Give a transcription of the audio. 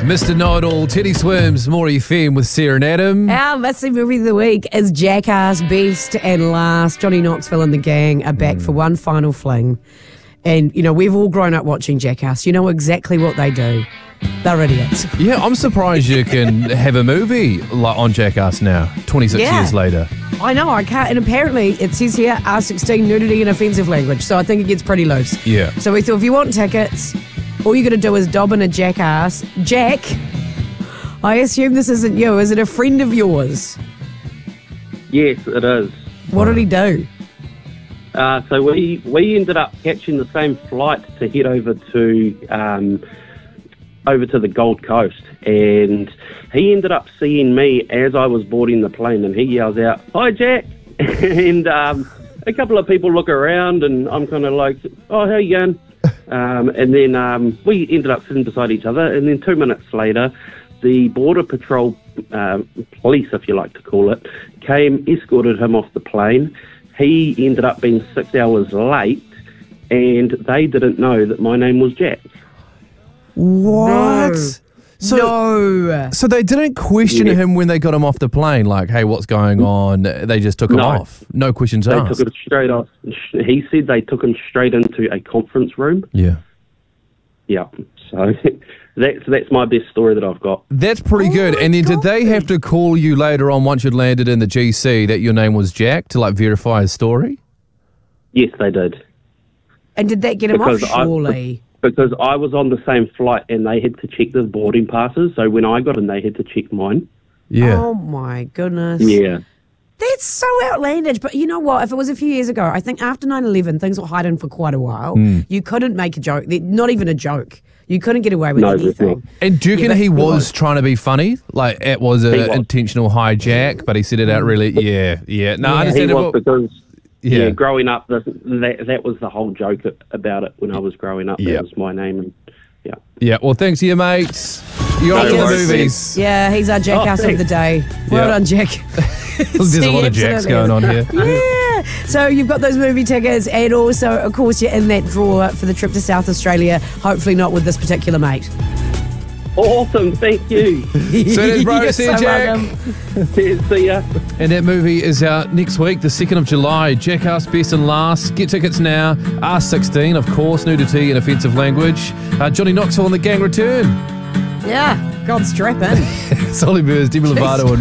Mr. Know-It-All, Teddy Swims, More FM with Sarah and Adam. Our missing movie of the week is Jackass. Best and last. Johnny Knoxville and the gang are back for one final fling. And, you know, we've all grown up watching Jackass. You know exactly what they do. They're idiots. Yeah, I'm surprised you can have a movie like on Jackass now, 26 years later. I know, I can't. And apparently it says here R16 nudity and offensive language. So I think it gets pretty loose. Yeah. So we thought if you want tickets, all you got to do is dob in a Jackass. Jack, I assume this isn't you. Is it a friend of yours? Yes, it is. What did he do? So we ended up catching the same flight to head over to the Gold Coast, and he ended up seeing me as I was boarding the plane, and he yells out, "Hi, Jack!" and a couple of people look around, and I'm kind of like, "Oh, how you going?" And then we ended up sitting beside each other, and then 2 minutes later, the Border Patrol police, if you like to call it, came, escorted him off the plane. He ended up being 6 hours late, and they didn't know that my name was Jack. What? No. So they didn't question him when they got him off the plane, like, hey, what's going on? They just took him off. No questions asked. They took him straight off. He said they took him straight into a conference room. Yeah. Yeah. So that's my best story that I've got. That's pretty good. And then did they have to call you later on once you'd landed in the GC that your name was Jack to like verify his story? Yes, they did. And did that get him off, surely? Because I was on the same flight and they had to check the boarding passes. So when I got in, they had to check mine. Yeah. Oh, my goodness. Yeah. That's so outlandish. But you know what? If it was a few years ago, I think after 9/11, things were hiding for quite a while. You couldn't make a joke. Not even a joke. You couldn't get away with anything. And do you reckon he was trying to be funny? Like it was an intentional hijack, but he said it out really, No, I understand. He was because... Yeah, growing up, that was the whole joke about it when I was growing up. That was my name. And, yeah, well, thanks to you, mates. You're on to the movies. Yeah, he's our Jackass of the day. Well done, Jack. There's a lot of Jacks going on here. Yeah. So you've got those movie tickets, and also, of course, you're in that draw for the trip to South Australia. Hopefully not with this particular mate. Awesome, thank you. So it is, bro. See you, Jack. See ya. And that movie is out next week, the 2nd of July. Jackass Best and Last. Get tickets now. R16, of course, nudity and offensive language. Johnny Knoxville and the gang return. Yeah, God, strap in. Solly Burrs, Demi Lovato and